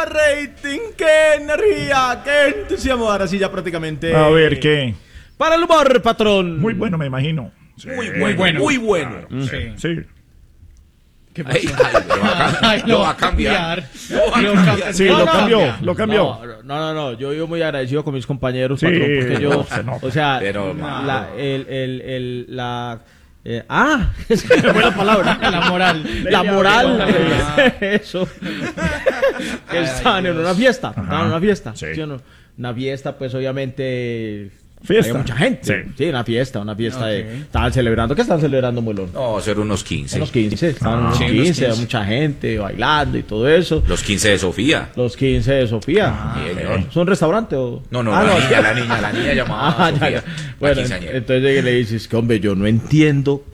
rating, qué energía, qué entusiasmo. Ahora sí, ya prácticamente. A ver, ¿qué? Para el humor, patrón. Muy bueno, me imagino. Sí, Muy bueno. Muy bueno. Sí. Sí. ¿Qué Ay, pasó? ay, lo va a cambiar. Sí, lo cambió. No, yo vivo muy agradecido con mis compañeros, Sí, patrón, porque yo, se nota. o sea, Pero, es que me fue la palabra. La moral, eso. Que estaban en una fiesta, Sí. ¿sí o no? Una fiesta, pues, obviamente... Fiesta. Había mucha gente. Sí, una fiesta estaban celebrando. ¿Qué estaban celebrando, Molón? No, ser unos 15. Unos 15, estaban unos Sí, 15, mucha gente bailando y todo eso. Los 15 de Sofía. Los 15 de Sofía. Señor. ¿Es un restaurante o...? No, Ah, la niña llamada Ah, ya, Sofía. ya. La Bueno, quinceañera. entonces le dices que, hombre, yo no entiendo